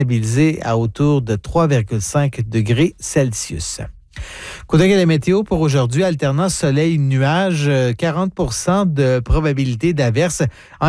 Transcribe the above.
stabilisé à autour de 3,5 degrés Celsius. Coup d'œil à la météo pour aujourd'hui, alternance soleil-nuage, 40 de probabilité d'averse.